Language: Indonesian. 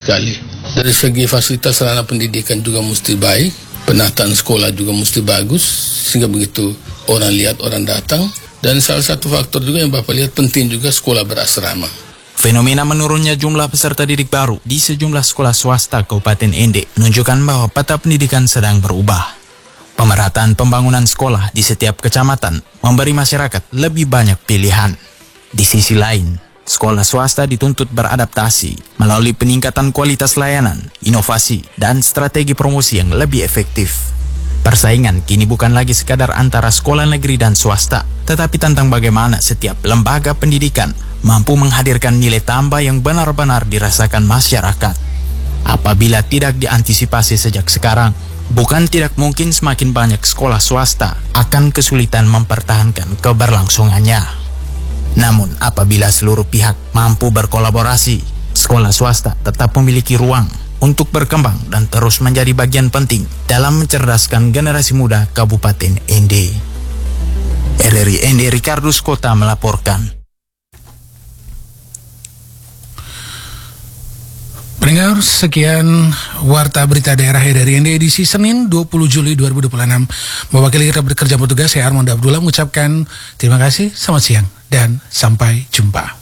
sekali. Dari segi fasilitas sarana pendidikan juga mesti baik, penataan sekolah juga mesti bagus, sehingga begitu orang lihat, orang datang. Dan salah satu faktor juga yang Bapak lihat penting juga sekolah berasrama. Fenomena menurunnya jumlah peserta didik baru di sejumlah sekolah swasta Kabupaten Ende menunjukkan bahwa peta pendidikan sedang berubah. Pemerataan pembangunan sekolah di setiap kecamatan memberi masyarakat lebih banyak pilihan. Di sisi lain, sekolah swasta dituntut beradaptasi melalui peningkatan kualitas layanan, inovasi, dan strategi promosi yang lebih efektif. Persaingan kini bukan lagi sekadar antara sekolah negeri dan swasta, tetapi tentang bagaimana setiap lembaga pendidikan mampu menghadirkan nilai tambah yang benar-benar dirasakan masyarakat. Apabila tidak diantisipasi sejak sekarang, bukan tidak mungkin semakin banyak sekolah swasta akan kesulitan mempertahankan keberlangsungannya. Namun apabila seluruh pihak mampu berkolaborasi, sekolah swasta tetap memiliki ruang untuk berkembang dan terus menjadi bagian penting dalam mencerdaskan generasi muda Kabupaten Ende. RRI Ende Ricardus Kota melaporkan. Pendengar, sekian Warta Berita Daerah dari Ende edisi Senin 20 Juli 2026. Mewakili kita bekerja petugas, saya Armando Abdullah mengucapkan terima kasih, selamat siang, dan sampai jumpa.